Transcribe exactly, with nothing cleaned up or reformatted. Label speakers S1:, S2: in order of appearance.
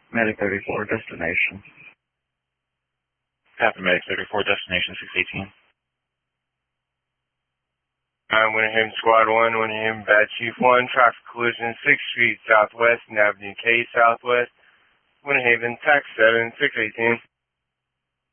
S1: Medic thirty-four, destination.
S2: Copy, Medic thirty-four, destination six eighteen.
S3: I'm Winter Haven Squad one, Winter Haven Bad Chief one, traffic collision sixth Street Southwest and Avenue K Southwest, Winter Haven, tax seven, six eighteen.